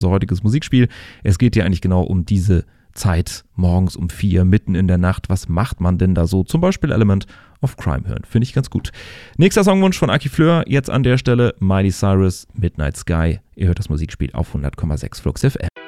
unser heutiges Musikspiel. Es geht ja eigentlich genau um diese Zeit, morgens um 4, mitten in der Nacht. Was macht man denn da so? Zum Beispiel Element of Crime hören. Finde ich ganz gut. Nächster Songwunsch von Aki Fleur. Jetzt an der Stelle Miley Cyrus, Midnight Sky. Ihr hört das Musikspiel auf 100,6 Flux FM.